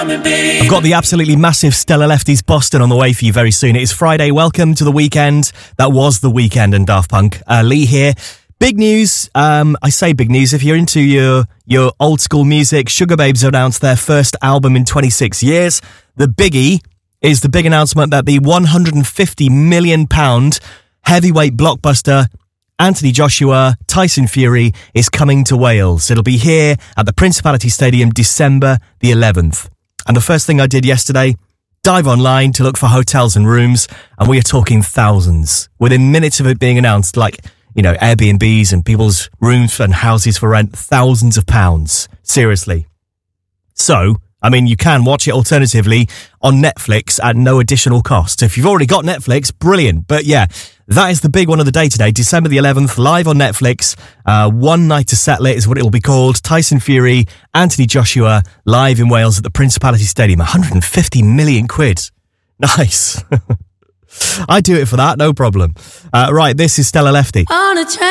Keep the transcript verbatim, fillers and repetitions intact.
I've got the absolutely massive Stella Lefty's Boston on the way for you very soon. It is Friday. Welcome to the weekend. That was the weekend and Daft Punk. Uh, Lee here. Big news. Um, I say big news. If you're into your, your old school music, Sugar Babes announced their first album in twenty-six years. The biggie is the big announcement that the one hundred fifty million pounds heavyweight blockbuster Anthony Joshua, Tyson Fury is coming to Wales. It'll be here at the Principality Stadium December the eleventh. And the first thing I did yesterday, dive online to look for hotels and rooms, and we are talking thousands. Within minutes of it being announced, like, you know, Airbnbs and people's rooms and houses for rent, thousands of pounds. Seriously. So, I mean, you can watch it alternatively on Netflix at no additional cost. If you've already got Netflix, brilliant. But yeah, that is the big one of the day today, December the eleventh, live on Netflix. Uh, One Night to Settle It is what it will be called. Tyson Fury, Anthony Joshua, live in Wales at the Principality Stadium. one hundred fifty million quid. Nice. I'd do it for that, no problem. Uh, right, this is Stella Lefty. On a train.